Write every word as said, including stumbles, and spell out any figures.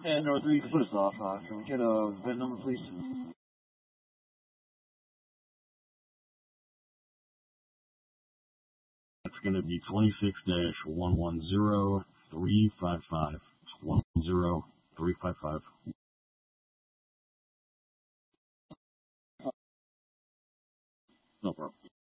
And North three, put us off. Uh, can we get a V I N number, please? It's going to be twenty-six dash one one zero three five five one zero three five five. No problem.